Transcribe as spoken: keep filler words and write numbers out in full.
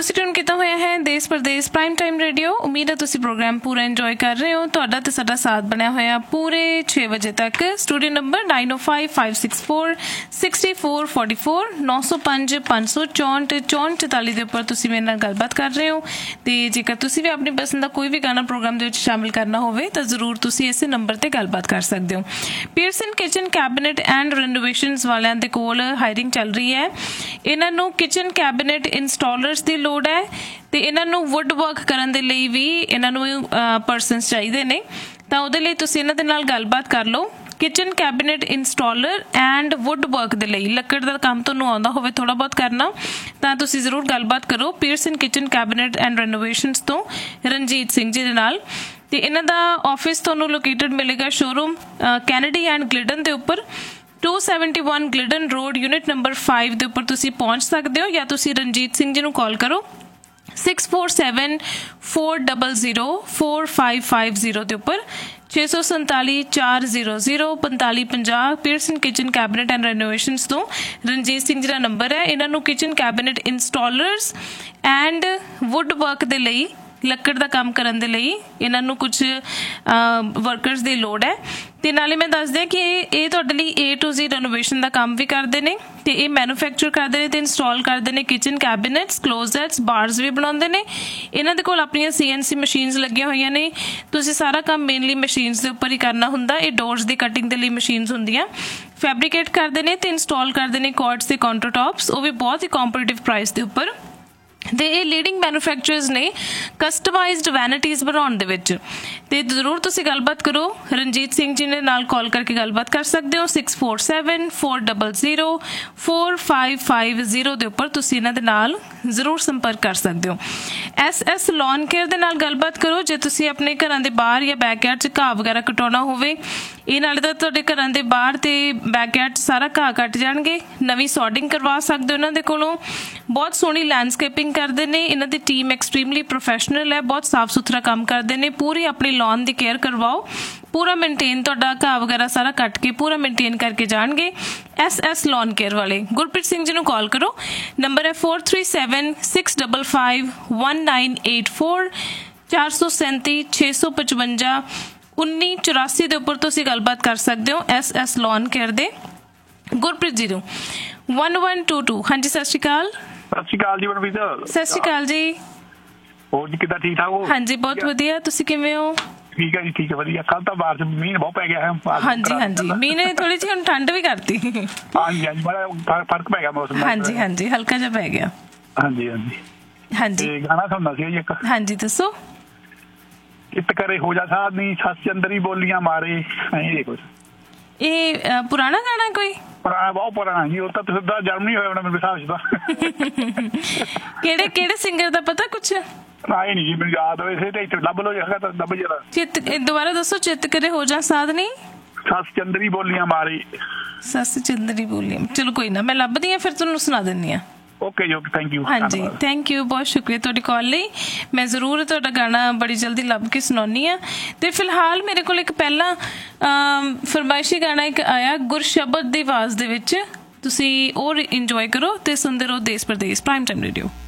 ਤੁਸੀਂ ਟਿਊਨ ਕੀਤਾ ਹੋਇਆ ਹੈ ਦੇਸ਼ ਪ੍ਰਦੇਸ਼ ਪ੍ਰਾਈਮ ਟਾਈਮ ਰੇਡੀਓ। ਉਮੀਦ ਹੈ ਤੁਸੀਂ ਪ੍ਰੋਗਰਾਮ ਪੂਰਾ ਇੰਜੋਏ ਕਰ ਰਹੇ ਹੋ। ਤੁਹਾਡਾ ਤੇ ਸਾਡਾ ਸਾਥ ਬਣਿਆ ਹੋਇਆ ਪੂਰੇ ਛੇ ਵਜੇ ਤੱਕ। ਸਟੂਡੀਓ ਨੰਬਰ ਨਾਈਨ ਓ five five six four sixty four forty four ਨੌ ਸੌ ਪੰਜ ਪੰਜ ਸੌ ਚੌਂਹਠ ਚੌਂਹਠ ਚੁਤਾਲੀ ਦੇ ਉੱਪਰ ਤੁਸੀਂ ਮੇਰੇ ਨਾਲ ਗੱਲਬਾਤ ਕਰ ਰਹੇ ਹੋ। ਅਤੇ ਜੇਕਰ ਤੁਸੀਂ ਵੀ ਆਪਣੀ ਪਸੰਦ ਦਾ ਕੋਈ ਵੀ ਗਾਣਾ ਪ੍ਰੋਗਰਾਮ ਦੇ ਵਿੱਚ ਸ਼ਾਮਿਲ ਕਰਨਾ ਹੋਵੇ ਤਾਂ ਜ਼ਰੂਰ ਤੁਸੀਂ ਇਸੇ ਨੰਬਰ 'ਤੇ ਗੱਲਬਾਤ ਕਰ ਸਕਦੇ ਹੋ। ਪੀਅਰਸਨ ਕਿਚਨ ਕੈਬਨਿਟ ਐਂਡ ਰੈਨੋਵੇਸ਼ਨਸ ਵਾਲਿਆਂ ਦੇ ਕੋਲ ਹਾਇਰਿੰਗ ਚੱਲ ਰਹੀ ਹੈ। ਇਹਨਾਂ ਨੂੰ ਕਿਚਨ ਕੈਬਨਿਟ ਇੰਸਟਾਲਰਸ ਦੀ ਲੋੜ ਹੈ ਅਤੇ ਇਹਨਾਂ ਨੂੰ ਵੁੱਡ ਵਰਕ ਕਰਨ ਦੇ ਲਈ ਵੀ ਇਹਨਾਂ ਨੂੰ ਪਰਸਨਸ ਚਾਹੀਦੇ ਨੇ। ਤਾਂ ਉਹਦੇ ਲਈ ਤੁਸੀਂ ਇਹਨਾਂ ਦੇ ਨਾਲ ਗੱਲਬਾਤ ਕਰ ਲਓ। Kitchen cabinet installer and wood work ਦੇ ਲਈ, ਲੱਕੜ ਦਾ ਕੰਮ ਤੁਹਾਨੂੰ ਆਉਂਦਾ ਹੋਵੇ ਥੋੜ੍ਹਾ ਬਹੁਤ ਕਰਨਾ, ਤਾਂ ਤੁਸੀਂ ਜ਼ਰੂਰ ਗੱਲਬਾਤ ਕਰੋ ਪੀਅਰਸਨ ਕਿਚਨ ਕੈਬਨਿਟ ਐਂਡ ਰੈਨੋਵੇਸ਼ਨਸ ਤੋਂ ਰਣਜੀਤ ਸਿੰਘ ਜੀ ਦੇ ਨਾਲ। ਅਤੇ ਇਹਨਾਂ ਦਾ ਆਫਿਸ ਤੁਹਾਨੂੰ ਲੋਕੇਟਡ ਮਿਲੇਗਾ ਸ਼ੋਰੂਮ ਕੈਨੇਡੀ ਐਂਡ ਗਲਿਡਨ ਦੇ ਉੱਪਰ to seventy one ਗਲਿਡਨ road unit number five ਦੇ ਉੱਪਰ ਤੁਸੀਂ ਪਹੁੰਚ ਸਕਦੇ ਹੋ, ਜਾਂ ਤੁਸੀਂ ਰਣਜੀਤ ਸਿੰਘ ਜੀ ਨੂੰ ਕਾਲ ਕਰੋ six four seven four double zero four five five zero ਦੇ ਉੱਪਰ ਛੇ ਸੌ ਸੰਤਾਲੀ ਚਾਰ ਜ਼ੀਰੋ ਜ਼ੀਰੋ ਪੰਤਾਲੀ ਪੰਜਾਹ। ਪੀਅਰਸਨ ਕਿਚਨ ਕੈਬਨਿਟ ਐਂਡ ਰੈਨੋਵੇਸ਼ਨਸ ਤੋਂ ਰਣਜੀਤ ਸਿੰਘ ਜੀ ਦਾ ਨੰਬਰ ਹੈ। ਇਹਨਾਂ ਨੂੰ kitchen cabinet ਇੰਸਟਾਲਰਸ and wood work ਦੇ ਲਈ, ਲੱਕੜ ਦਾ ਕੰਮ ਕਰਨ ਦੇ ਲਈ ਇਹਨਾਂ ਨੂੰ ਕੁਝ ਵਰਕਰਸ ਦੀ ਲੋੜ ਹੈ। ਅਤੇ ਨਾਲੇ ਮੈਂ ਦੱਸ ਦਿਆਂ ਕਿ ਇਹ ਤੁਹਾਡੇ ਲਈ ਏ ਟੂ ਜ਼ੀ ਰੈਨੋਵੇਸ਼ਨ ਦਾ ਕੰਮ ਵੀ ਕਰਦੇ ਨੇ, ਅਤੇ ਇਹ ਮੈਨੂਫੈਕਚਰ ਕਰਦੇ ਨੇ ਅਤੇ ਇੰਸਟਾਲ ਕਰਦੇ ਨੇ ਕਿਚਨ ਕੈਬਨਿਟਸ, ਕਲੋਜ਼ਟਸ, ਬਾਰਸ ਵੀ ਬਣਾਉਂਦੇ ਨੇ। ਇਹਨਾਂ ਦੇ ਕੋਲ ਆਪਣੀਆਂ ਸੀ ਐਨ ਸੀ ਮਸ਼ੀਨਸ ਲੱਗੀਆਂ ਹੋਈਆਂ ਨੇ। ਤੁਸੀਂ ਸਾਰਾ ਕੰਮ ਮੇਨਲੀ ਮਸ਼ੀਨਸ ਦੇ ਉੱਪਰ ਹੀ ਕਰਨਾ ਹੁੰਦਾ। ਇਹ ਡੋਰਸ ਦੀ ਕਟਿੰਗ ਦੇ ਲਈ ਮਸ਼ੀਨਸ ਹੁੰਦੀਆਂ। ਫੈਬਰੀਕੇਟ ਕਰਦੇ ਨੇ ਅਤੇ ਇੰਸਟਾਲ ਕਰਦੇ ਨੇ ਕੋਰਟਸ ਅਤੇ ਕਾਊਂਟਰ ਟੋਪਸ, ਉਹ ਵੀ ਬਹੁਤ ਹੀ ਕੰਪੀਟੀਟਿਵ ਪ੍ਰਾਈਸ ਦੇ ਉੱਪਰ। ਅਤੇ ਇਹ ਲੀਡਿੰਗ ਮੈਨੂਫੈਕਚਰਰਸ ਨੇ ਕਸਟਮਾਈਜ਼ਡ ਵੈਨਿਟੀਜ਼ ਬਣਾਉਣ ਦੇ ਵਿੱਚ। ਅਤੇ ਜ਼ਰੂਰ ਤੁਸੀਂ ਗੱਲਬਾਤ ਕਰੋ ਰਣਜੀਤ ਸਿੰਘ ਜੀ ਦੇ ਨਾਲ ਕਾਲ ਕਰਕੇ ਗੱਲਬਾਤ ਕਰ ਸਕਦੇ ਹੋ six four seven four double zero four five five zero ਦੇ ਉੱਪਰ ਤੁਸੀਂ ਇਹਨਾਂ ਦੇ ਨਾਲ ਜ਼ਰੂਰ ਸੰਪਰਕ ਕਰ ਸਕਦੇ ਹੋ। ਐਸ ਐਸ ਲੋਨ ਕੇਅਰ ਦੇ ਨਾਲ ਗੱਲਬਾਤ ਕਰੋ ਜੇ ਤੁਸੀਂ ਆਪਣੇ ਘਰਾਂ ਦੇ ਬਾਹਰ ਜਾਂ ਬੈਕਯਾਰਡ 'ਚ ਘਾਹ ਵਗੈਰਾ ਕਟਾਉਣਾ ਹੋਵੇ। ਇਹ ਨਾਲੇ ਤਾਂ ਤੁਹਾਡੇ ਘਰਾਂ ਦੇ ਬਾਹਰ ਅਤੇ ਬੈਕਯਾਰਡ 'ਚ ਸਾਰਾ ਘਾਹ ਕੱਟ ਜਾਣਗੇ। ਨਵੀਂ ਸੌਡਿੰਗ ਕਰਵਾ ਸਕਦੇ ਹੋ ਇਹਨਾਂ ਦੇ ਕੋਲੋਂ। ਬਹੁਤ ਸੋਹਣੀ ਲੈਂਡਸਕੇਪਿੰਗ ਕਰਦੇ ਨੇ। ਇਹਨਾਂ ਦੀ ਟੀਮ ਐਕਸਟ੍ਰੀਮਲੀ ਪ੍ਰੋਫੈਸ਼ਨਲ ਹੈ, ਬਹੁਤ ਸਾਫ਼ ਸੁਥਰਾ ਕੰਮ ਕਰਦੇ ਨੇ। ਪੂਰੀ ਆਪਣੀ ਲੋਨ ਦੀ ਕੇਅਰ ਕਰਵਾਓ, ਪੂਰਾ ਮੇਨਟੇਨ, ਤੁਹਾਡਾ ਘਾਹ ਵਗੈਰਾ ਸਾਰਾ ਕੱਟ ਕੇ ਪੂਰਾ ਮੇਨਟੇਨ ਕਰਕੇ ਜਾਣਗੇ ਐਸ ਐਸ ਲੋਨ ਕੇਅਰ ਵਾਲੇ। ਗੁਰਪ੍ਰੀਤ ਸਿੰਘ ਜੀ ਨੂੰ ਕਾਲ ਕਰੋ, ਨੰਬਰ ਹੈ four three seven six double five one nine eight four ਚਾਰ ਸੌ ਸੈਂਤੀ ਛੇ ਸੌ ਪਚਵੰਜਾ ਉੱਨੀ ਚੁਰਾਸੀ ਦੇ ਉੱਪਰ ਤੁਸੀਂ ਗੱਲਬਾਤ ਕਰ ਸਕਦੇ ਹੋ ਐਸ ਐਸ ਲੋਨ ਕੇਅਰ ਦੇ ਗੁਰਪ੍ਰੀਤ ਜੀ ਨੂੰ। One one two to. ਹਾਂਜੀ, ਸਤਿ ਸ਼੍ਰੀ ਅਕਾਲ। ਸਤਿ ਸ਼੍ਰੀ ਅਕਾਲ ਜੀ ਮਨਵੀਰ। ਸਤਿ ਸ਼੍ਰੀ ਅਕਾਲ ਜੀ। ਹੋਰ ਜੀ ਕਿੱਦਾਂ, ਠੀਕ ਠਾਕ ਹੋ? ਹਾਂਜੀ, ਬਹੁਤ ਵਧੀਆ। ਤੁਸੀਂ ਕਿਵੇਂ ਹੋ? ਠੀਕ ਹੈ ਜੀ, ਠੀਕ ਹੈ, ਵਧੀਆ। ਕੱਲ ਤਾਂ ਬਾਰਿਸ਼, ਮੀਂਹ ਬਹੁਤ ਪੈ ਗਿਆ ਹੈ। ਹਾਂਜੀ ਹਾਂਜੀ, ਮੀਂਹ ਨੇ ਥੋੜੀ ਜਿਹੀ ਹੁਣ ਠੰਡ ਵੀ ਕਰਤੀ। ਹਾਂਜੀ ਹਾਂਜੀ, ਬੜਾ ਫਰਕ ਪੈ ਗਿਆ ਮੌਸਮ। ਹਾਂਜੀ ਹਾਂਜੀ, ਹਲਕਾ ਜਿਹਾ ਪੈ ਗਿਆ। ਹਾਂਜੀ ਹਾਂਜੀ ਹਾਂਜੀ, ਗਾਣਾ ਸੁਣਨਾ ਸੀ ਜੀ ਇੱਕ। ਹਾਂਜੀ, ਦੱਸੋ। ਚਿੱਤ ਕਰੇ ਹੋ ਜਾ ਸਾਧ ਨੀ, ਸੱਸ ਚੰਦਰੀ ਬੋਲੀਆਂ ਮਾਰੇ। ਇਹ ਕੁਛ ਇਹ ਪੁਰਾਣਾ ਗਾਣਾ ਕੋਈ? ਪੁਰਾਣਾ, ਬਹੁਤ ਪੁਰਾਣਾ ਜੀ। ਉਹ ਤਾਂ ਸਿੱਧਾ ਜਨਮ ਨਹੀਂ ਹੋਇਆ ਹੋਣਾ ਮੇਰੇ ਹਿਸਾਬ 'ਚ ਤਾਂ। ਕਿਹੜੇ ਕਿਹੜੇ ਸਿੰਗਰ ਦਾ ਪਤਾ ਕੁਛ? ਆਏ ਨੀ ਜੀ, ਮੈਨੂੰ ਯਾਦ ਹੋਵੇ ਸੇ ਤੇ ਲੱਭ ਲੋ ਜਗਾ ਤਾਂ ਲੱਭ ਜਰਾ। ਚਿੱਤ ਦੁਬਾਰਾ ਦੱਸੋ। ਚਿੱਤ ਕਰੇ ਹੋ ਜਾ ਸਾਧ ਨੀ, ਸੱਸ ਚੰਦਰੀ ਬੋਲੀਆਂ ਮਾਰੇ। ਸੱਸ ਚੰਦਰੀ ਬੋਲੀਆਂ, ਚਲੋ ਕੋਈ ਨਾ, ਮੈਂ ਲੱਭਦੀ ਹਾਂ ਫਿਰ ਤੁਹਾਨੂੰ ਸੁਣਾ ਦਿੰਦੀ ਹਾਂ। ਓਕੇ ਜੀ, ਓਕੇ, ਥੈਂਕ ਯੂ। ਹਾਂਜੀ, ਥੈਂਕ ਯੂ, ਬਹੁਤ ਸ਼ੁਕਰੀਆ ਤੁਹਾਡੀ ਕਾਲ ਲਈ। ਮੈਂ ਜ਼ਰੂਰ ਤੁਹਾਡਾ ਗਾਣਾ ਬੜੀ ਜਲਦੀ ਲੱਭ ਕੇ ਸੁਣਾਉਂਦੀ ਹਾਂ। ਅਤੇ ਫਿਲਹਾਲ ਮੇਰੇ ਕੋਲ ਇੱਕ ਪਹਿਲਾਂ ਫਰਮਾਇਸ਼ੀ ਗਾਣਾ ਇੱਕ ਆਇਆ ਗੁਰਸ਼ਬਦ ਦੀ ਆਵਾਜ਼ ਦੇ ਵਿੱਚ, ਤੁਸੀਂ ਉਹ ਇੰਜੋਏ ਕਰੋ ਅਤੇ ਸੁਣਦੇ ਰਹੋ ਦੇਸ਼ ਪ੍ਰਦੇਸ਼ ਪ੍ਰਾਈਮ ਟਾਈਮ ਰੇਡੀਓ।